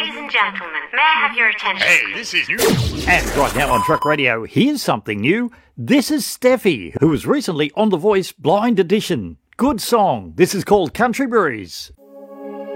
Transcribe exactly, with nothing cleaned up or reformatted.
Ladies and gentlemen, may I have your attention? Hey, this is new. And right now on Truck Radio, here's something new. This is Steffi, who was recently on The Voice Blind Edition. Good song. This is called Country Breeze.